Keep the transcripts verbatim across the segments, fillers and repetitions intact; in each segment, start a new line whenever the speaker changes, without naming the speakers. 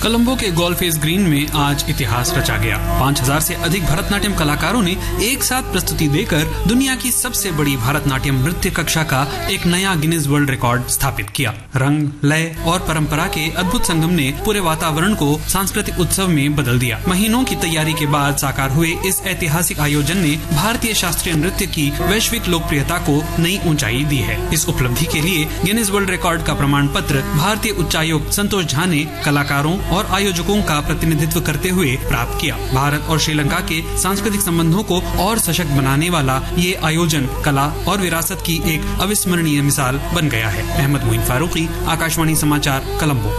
कोलंबो के गोल्फेस ग्रीन में आज इतिहास रचा गया। पाँच हज़ार से अधिक भरतनाट्यम कलाकारों ने एक साथ प्रस्तुति देकर दुनिया की सबसे बड़ी भरतनाट्यम नृत्य कक्षा का एक नया गिनीज वर्ल्ड रिकॉर्ड स्थापित किया। रंग, लय और परंपरा के अद्भुत संगम ने पूरे वातावरण को सांस्कृतिक उत्सव में बदल दिया। महीनों की तैयारी के बाद साकार हुए इस ऐतिहासिक आयोजन ने भारतीय शास्त्रीय नृत्य की वैश्विक लोकप्रियता को नई ऊंचाई दी है। इस उपलब्धि के लिए गिनीज वर्ल्ड रिकॉर्ड का प्रमाण पत्र भारतीय उच्चायुक्त संतोष झा ने कलाकारों और आयोजकों का प्रतिनिधित्व करते हुए प्राप्त किया। भारत और श्रीलंका के सांस्कृतिक संबंधों को और सशक्त बनाने वाला ये आयोजन कला और विरासत की एक अविस्मरणीय मिसाल बन गया है। अहमद मोइन फारूकी, आकाशवाणी समाचार, कोलंबो।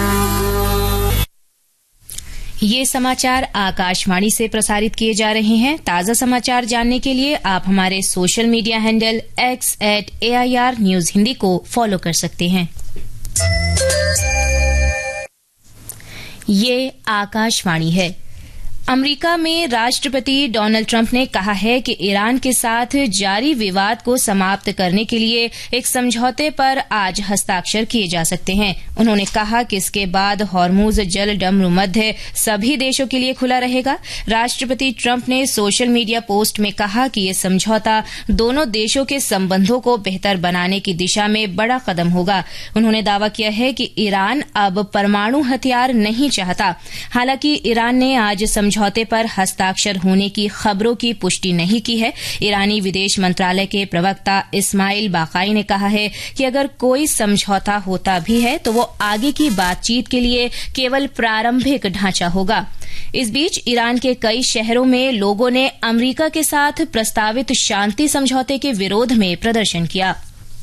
ये समाचार आकाशवाणी से प्रसारित किए जा रहे हैं। ताज़ा समाचार जानने के लिए आप हमारे social media handle x eight A I R news Hindi को फॉलो कर सकते हैं। ये आकाशवाणी है। अमेरिका में राष्ट्रपति डोनाल्ड ट्रंप ने कहा है कि ईरान के साथ जारी विवाद को समाप्त करने के लिए एक समझौते पर आज हस्ताक्षर किए जा सकते हैं। उन्होंने कहा कि इसके बाद हॉर्मुज जल डमरू मध्य सभी देशों के लिए खुला रहेगा। राष्ट्रपति ट्रंप ने सोशल मीडिया पोस्ट में कहा कि ये समझौता दोनों देशों के संबंधों को बेहतर बनाने की दिशा में बड़ा कदम होगा। उन्होंने दावा किया है कि ईरान अब परमाणु हथियार नहीं चाहता। हालांकि ईरान ने आज समझौते पर हस्ताक्षर होने की खबरों की पुष्टि नहीं की है। ईरानी विदेश मंत्रालय के प्रवक्ता इस्माइल बाकाई ने कहा है कि अगर कोई समझौता होता भी है तो वो आगे की बातचीत के लिए केवल प्रारंभिक ढांचा होगा। इस बीच ईरान के कई शहरों में लोगों ने अमेरिका के साथ प्रस्तावित शांति समझौते के विरोध में प्रदर्शन किया।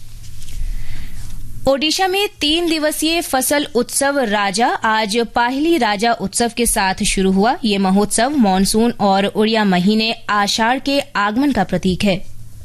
ओडिशा में तीन दिवसीय फसल उत्सव राजा आज पाहिली राजा उत्सव के साथ शुरू हुआ। ये महोत्सव मानसून और उड़िया महीने आषाढ़ के आगमन का प्रतीक है।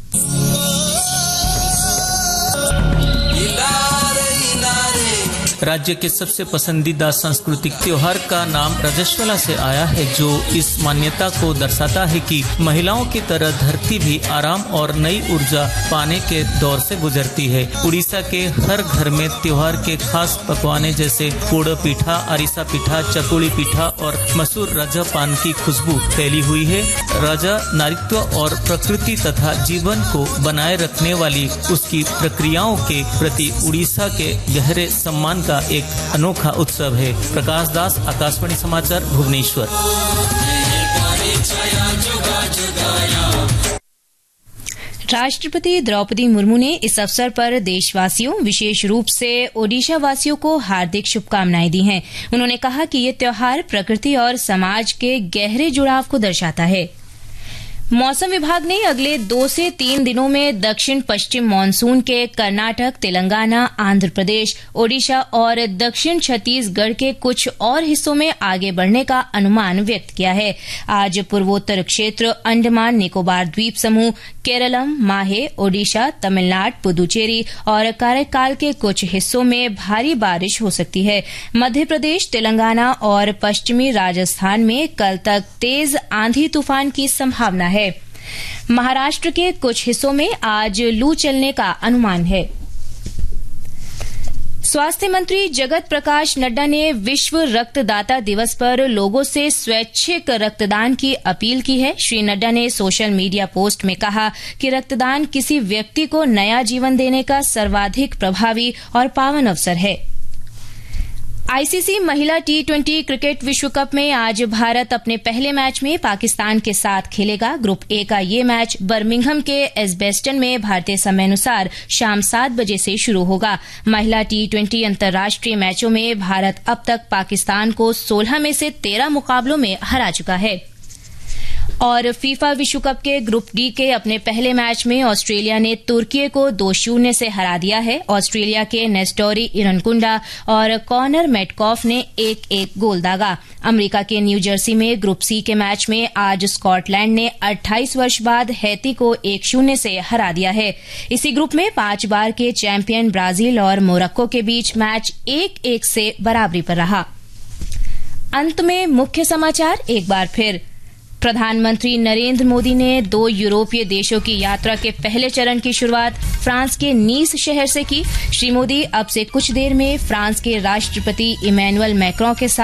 राज्य के सबसे पसंदीदा सांस्कृतिक त्योहार का नाम रजस्वला से आया है, जो इस मान्यता को दर्शाता है कि महिलाओं की तरह धरती भी आराम और नई ऊर्जा पाने के दौर से गुजरती है। उड़ीसा के हर घर में त्योहार के खास पकवाने जैसे पोड़ पीठा, अरिसा पीठा, चकुली पीठा और मसूर राजा पान की खुशबू फैली हुई है। राजा नारीत्व और प्रकृति तथा जीवन को बनाए रखने वाली उसकी प्रक्रियाओं के प्रति उड़ीसा के गहरे सम्मान का एक अनोखा उत्सव है। प्रकाश दास, आकाशवाणी समाचार, भुवनेश्वर।
राष्ट्रपति द्रौपदी मुर्मू ने इस अवसर पर देशवासियों, विशेष रूप से ओडिशा वासियों को हार्दिक शुभकामनाएं दी हैं। उन्होंने कहा कि ये त्योहार प्रकृति और समाज के गहरे जुड़ाव को दर्शाता है। मौसम विभाग ने अगले दो से तीन दिनों में दक्षिण पश्चिम मानसून के कर्नाटक, तेलंगाना, आंध्र प्रदेश, ओडिशा और दक्षिण छत्तीसगढ़ के कुछ और हिस्सों में आगे बढ़ने का अनुमान व्यक्त किया है। आज पूर्वोत्तर क्षेत्र, अंडमान निकोबार द्वीप समूह, केरलम, माहे, ओडिशा, तमिलनाडु, पुदुचेरी और काराकाल के कुछ हिस्सों में भारी बारिश हो सकती है। मध्य प्रदेश, तेलंगाना और पश्चिमी राजस्थान में कल तक तेज आंधी तूफान की संभावना है। महाराष्ट्र के कुछ हिस्सों में आज लू चलने का अनुमान है। स्वास्थ्य मंत्री जगत प्रकाश नड्डा ने विश्व रक्तदाता दिवस पर लोगों से स्वैच्छिक रक्तदान की अपील की है। श्री नड्डा ने सोशल मीडिया पोस्ट में कहा कि रक्तदान किसी व्यक्ति को नया जीवन देने का सर्वाधिक प्रभावी और पावन अवसर है। आईसीसी महिला टी ट्वेंटी क्रिकेट विश्व कप में आज भारत अपने पहले मैच में पाकिस्तान के साथ खेलेगा। ग्रुप ए का ये मैच बर्मिंघम के एजबेस्टन में भारतीय समयानुसार शाम सात बजे से शुरू होगा। महिला टी ट्वेंटी अंतर्राष्ट्रीय मैचों में भारत अब तक पाकिस्तान को सोलह में से तेरह मुकाबलों में हरा चुका है। और फीफा विश्व कप के ग्रुप डी के अपने पहले मैच में ऑस्ट्रेलिया ने तुर्की को दो शून्य से हरा दिया है। ऑस्ट्रेलिया के नेस्टोरी इरनकुंडा और कॉनर मेटकॉफ ने एक एक गोल दागा। अमेरिका के न्यू जर्सी में ग्रुप सी के मैच में आज स्कॉटलैंड ने अट्ठाईस वर्ष बाद हैती को एक शून्य से हरा दिया है। इसी ग्रुप में पांच बार के चैंपियन ब्राजील और मोरक्को के बीच मैच एक एक से बराबरी पर रहा। अंत में मुख्य समाचार एक बार फिर। प्रधानमंत्री नरेंद्र मोदी ने दो यूरोपीय देशों की यात्रा के पहले चरण की शुरुआत फ्रांस के नीस शहर से की। श्री मोदी अब से कुछ देर में फ्रांस के राष्ट्रपति इमैनुअल मैक्रों के साथ